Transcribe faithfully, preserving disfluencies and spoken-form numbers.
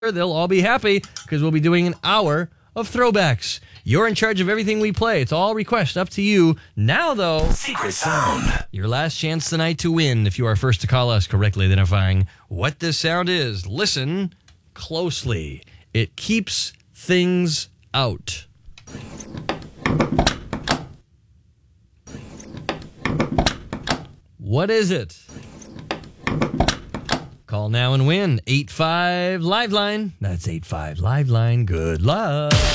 they'll all be happy because we'll be doing an hour of throwbacks. You're in charge of everything we play. It's all request, up to you. Now, though, Secret sound. Your last chance tonight to win if you are first to call us, correctly identifying what this sound is. Listen closely. It keeps things out. What is it? Call now and win. eight five Liveline. That's eight five Liveline. Good luck.